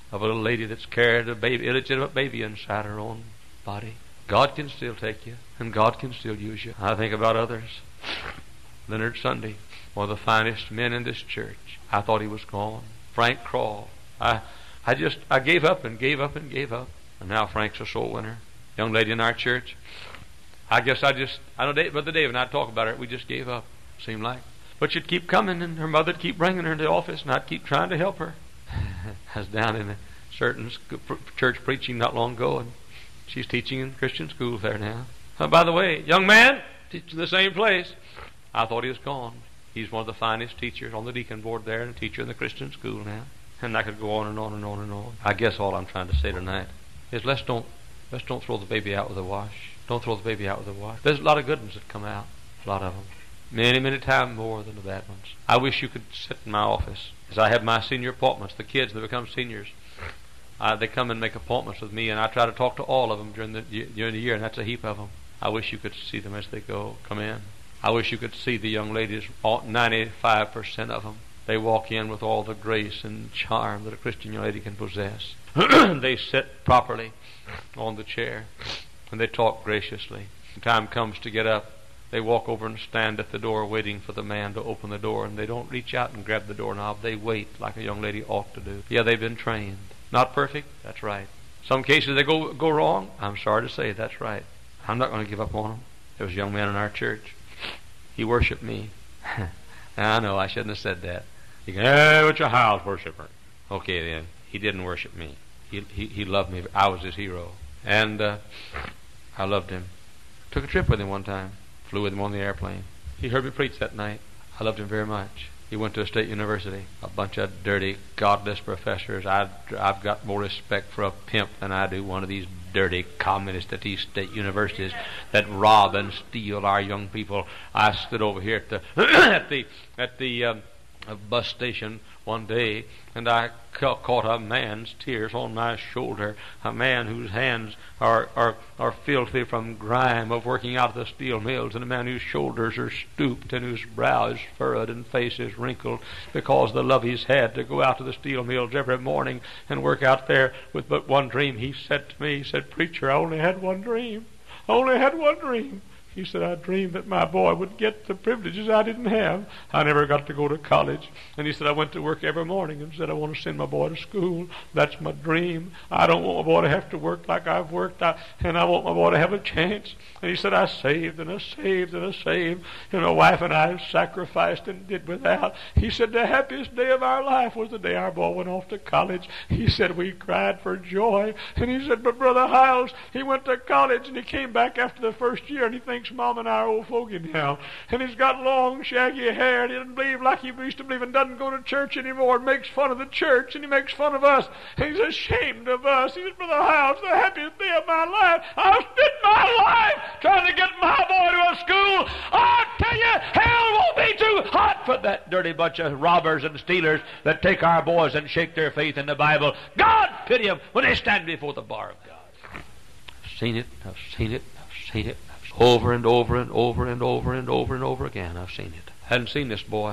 of a little lady that's carried a baby, illegitimate baby inside her own body. God can still take you, and God can still use you. I think about others. Leonard Sunday, one of the finest men in this church. I thought he was gone. Frank Crawl. I gave up and gave up and gave up. And now Frank's a soul winner. Young lady in our church. I know Brother Dave and I talk about it. We just gave up, seemed like. But she'd keep coming, and her mother'd keep bringing her into the office, and I'd keep trying to help her. I was down in a certain church preaching not long ago, and she's teaching in Christian schools there now. By the way, young man, teaching the same place. I thought he was gone. He's one of the finest teachers on the deacon board there, and a teacher in the Christian school now. And I could go on and on and on and on. I guess all I'm trying to say tonight is let's don't throw the baby out with the wash. Don't throw the baby out with the wash. There's a lot of good ones that come out. A lot of them. Many, many times more than the bad ones. I wish you could sit in my office. As I have my senior appointments, the kids that become seniors, they come and make appointments with me, and I try to talk to all of them during the year, and that's a heap of them. I wish you could see them as they come in. I wish you could see the young ladies, 95% of them. They walk in with all the grace and charm that a Christian young lady can possess. They sit properly on the chair, and they talk graciously. When time comes to get up, they walk over and stand at the door waiting for the man to open the door, and they don't reach out and grab the doorknob. They wait like a young lady ought to do. Yeah, they've been trained. Not perfect? That's right. Some cases they go wrong? I'm sorry to say, that's right. I'm not going to give up on them. There was a young man in our church. He worshipped me. I know, I shouldn't have said that. You go, hey, what's your house worshiper? Okay, then. He didn't worship me. He loved me. I was his hero. And I loved him. Took a trip with him one time. Flew with him on the airplane. He heard me preach that night. I loved him very much. He went to a state university. A bunch of dirty, godless professors. I've got more respect for a pimp than I do one of these dirty communists at these state universities that rob and steal our young people. I stood over here at the bus station one day, and I caught a man's tears on my shoulder, a man whose hands are filthy from grime of working out of the steel mills, and a man whose shoulders are stooped and whose brow is furrowed and face is wrinkled because the love he's had to go out to the steel mills every morning and work out there with but one dream. He said to me, he said, "Preacher, I only had one dream. I only had one dream." He said, "I dreamed that my boy would get the privileges I didn't have. I never got to go to college." And he said, "I went to work every morning and said, I want to send my boy to school. That's my dream. I don't want my boy to have to work like I've worked, and I want my boy to have a chance." And he said, "I saved and I saved and I saved. And my wife and I sacrificed and did without." He said, "The happiest day of our life was the day our boy went off to college." He said, "We cried for joy." And he said, "But Brother Hiles, he went to college and he came back after the first year and he thinks Mom and I are old fogey now. And he's got long, shaggy hair, and he doesn't believe like he used to believe and doesn't go to church anymore and makes fun of the church and he makes fun of us. And he's ashamed of us." He said, "Brother Hiles, the happiest day of my life. I've spent my life trying to get my boy to a school. I tell you, hell won't be too hot for that dirty bunch of robbers and stealers that take our boys and shake their faith in the Bible. God pity them when they stand before the bar of God." I've seen it, I've seen it, I've seen it. Over and over and over and over and over and over again, I've seen it. Hadn't seen this boy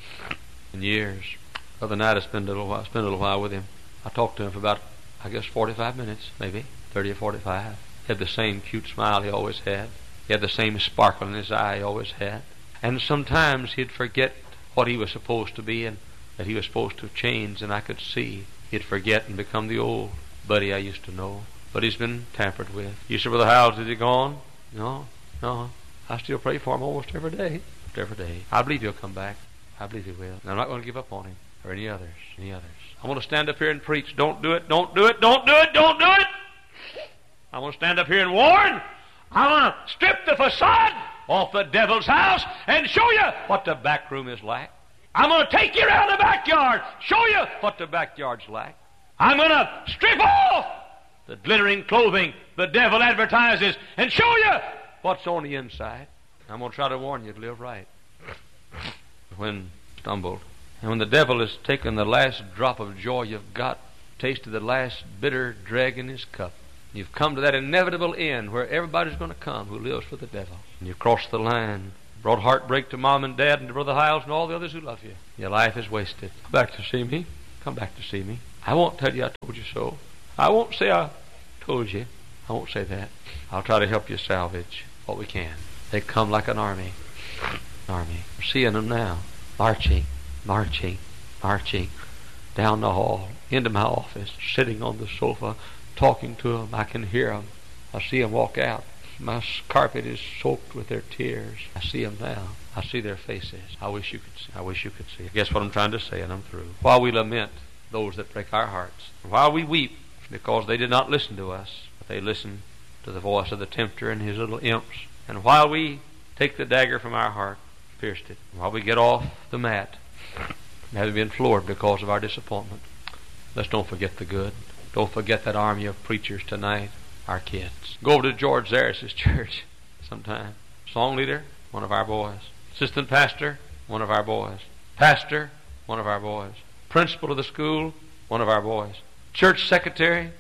in years. The other night I spent a little while with him. I talked to him for about, 45 minutes, maybe 30 or 45. He had the same cute smile he always had. He had the same sparkle in his eye he always had. And sometimes he'd forget what he was supposed to be and that he was supposed to change, and I could see he'd forget and become the old buddy I used to know. But he's been tampered with. You said, "Brother Howells, is he gone?" No. I still pray for him almost every day. Every day. I believe he'll come back. I believe he will. And I'm not going to give up on him or any others. I'm going to stand up here and preach. Don't do it. Don't do it. Don't do it. Don't do it. I'm going to stand up here and warn. I'm going to strip the facade off the devil's house and show you what the back room is like. I'm going to take you around the backyard, show you what the backyard's like. I'm going to strip off the glittering clothing the devil advertises and show you what's on the inside. I'm going to try to warn you to live right. When stumbled, and when the devil has taken the last drop of joy you've got, tasted the last bitter drag in his cup, you've come to that inevitable end where everybody's going to come who lives for the devil. And you've crossed the line, brought heartbreak to Mom and Dad and to Brother Hiles and all the others who love you. Your life is wasted. Come back to see me. Come back to see me. I won't tell you I told you so. I won't say I told you. I won't say that. I'll try to help you salvage what we can. They come like an army. Army. I'm seeing them now. Marching, marching, marching down the hall, into my office, sitting on the sofa, talking to them. I can hear them. I see them walk out. My carpet is soaked with their tears. I see them now. I see their faces. I wish you could see. I wish you could see. Guess what I'm trying to say, and I'm through. While we lament those that break our hearts, while we weep because they did not listen to us, but they listened to the voice of the tempter and his little imps, and while we take the dagger from our heart, pierced it, while we get off the mat, having been floored because of our disappointment, let's don't forget the good. Don't forget that army of preachers tonight, our kids. Go over to George Zaris's church sometime. Song leader, one of our boys. Assistant pastor, one of our boys. Pastor, one of our boys. Principal of the school, one of our boys. Church secretary,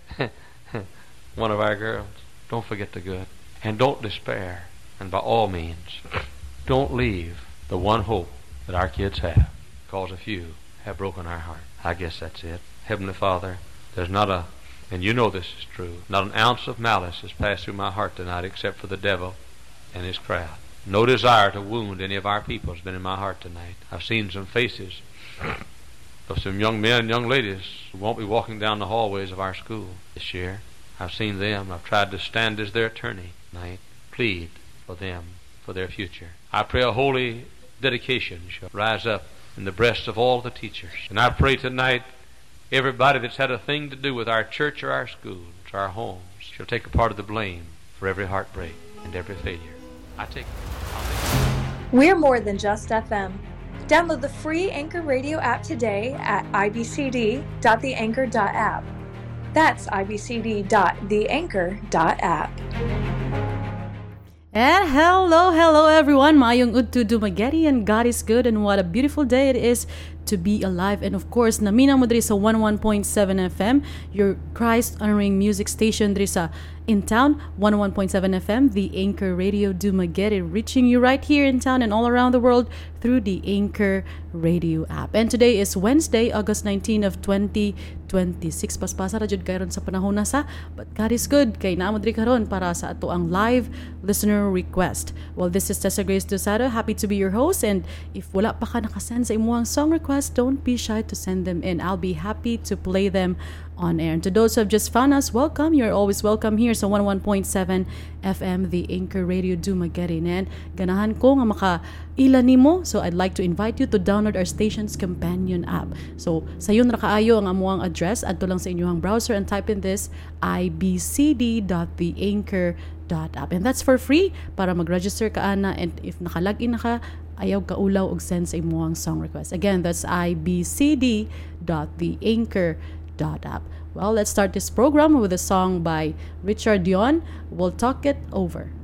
one of our girls. Don't forget the good. And don't despair. And by all means, don't leave the one hope that our kids have, because a few have broken our heart. I guess that's it. Heavenly Father, there's not a, and you know this is true, not an ounce of malice has passed through my heart tonight except for the devil and his crowd. No desire to wound any of our people has been in my heart tonight. I've seen some faces of some young men and young ladies who won't be walking down the hallways of our school this year. I've seen them. I've tried to stand as their attorney tonight, plead for them, for their future. I pray a holy dedication shall rise up in the breasts of all the teachers. And I pray tonight everybody that's had a thing to do with our church or our schools, our homes, shall take a part of the blame for every heartbreak and every failure. I'll take it. We're more than just FM. Download the free Anchor Radio app today at ibcd.theanchor.app. That's ibcd.theanchor.app. And hello everyone. Mayong udto dumageti, and God is good, and what a beautiful day it is to be alive. And of course, namina mo diri sa 11.7 FM, your Christ-honoring music station diri sa in town, 101.7 FM, the Anchor Radio Dumaguete, reaching you right here in town and all around the world through the Anchor Radio app. And today is Wednesday, August 19 of 2026. Paspasa ra jud kayron sa panahon na sa, but God is good. Kay naamo diri karon para sa ato ang live listener request. Well, this is Tessa Grace Dosado, happy to be your host, and if wala pa ka nakasend sa imuhang song request, don't be shy to send them in. I'll be happy to play them on air. And to those who have just found us, welcome. You're always welcome here sa 11.7 FM, the Anchor Radio Dumaguete. And ganahan ko nga maka-ila nimo, so I'd like to invite you to download our station's companion app. So sayon ra kaayo ang amuang address, adto lang sa inyong browser and type in this ibcd.theanchor.app, and that's for free para mag-register ka ana, and if nakalagin na ka, ayaw ka ulaw og send sa imuang song request. Again, that's ibcd.theanchor.app. Well, let's start this program with a song by Richard Dion, We'll Talk It Over.